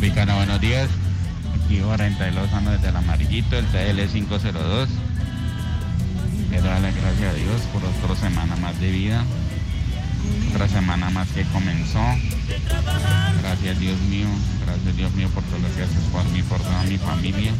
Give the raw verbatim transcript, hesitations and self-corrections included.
Tropicana, buenos días. Aquí Jorge Lozano desde el Amarillito, el T L quinientos dos. Quiero darle gracias a Dios por otra semana más de vida. Otra semana más que comenzó. Gracias Dios mío, gracias Dios mío por todo lo que haces por mí, por toda mi familia.